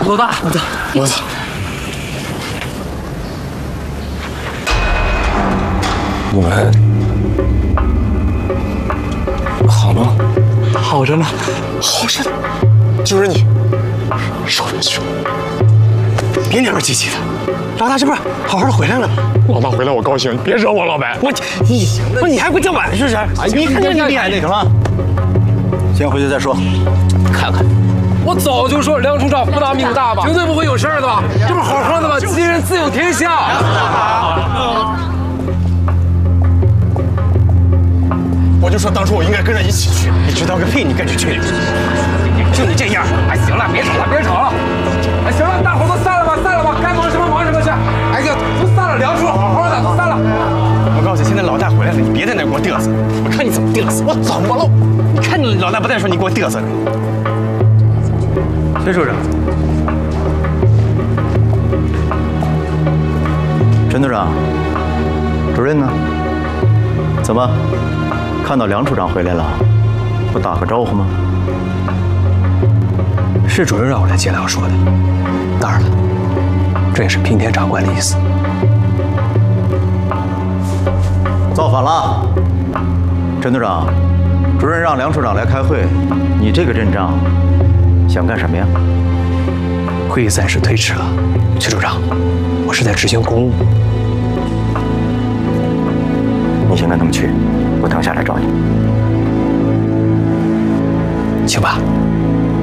老大， 我操！你们好吗？ 好着呢， 好着呢。就是你，少人去，别娘们唧唧的。老大这不是好好的回来了吗？老大回来我高兴，你别惹我老白。你不是你还不叫板是不是？你看这你厉害那什么？先回去再说。 看看，我早就说梁处长福大命大吧，绝对不会有事儿的。这不好好的吗？吉人自有天相。 我就说当初我应该跟着一起去，你知道个屁！你跟着去，就你这样。 哎，行了，别吵了，别吵了。哎，行了，大伙都散了吧，散了吧，该忙什么忙什么去。哎呀，都散了，梁处好好的，都散了。 我告诉你，现在老大回来了，你别在那给我嘚瑟，我看你怎么嘚瑟。我怎么了？你看你老大不带说你给我嘚瑟的。崔处长， 陈队长，主任呢？怎么？看到梁处长回来了，不打个招呼吗？ 是主任让我来接梁说的。当然了，这也是平田长官的意思。 造反了，陈队长，主任让梁处长来开会，你这个阵仗想干什么呀？ 会议暂时推迟了，崔处长，我是在执行公务。 你现在能去，我等下来找你。 行吧。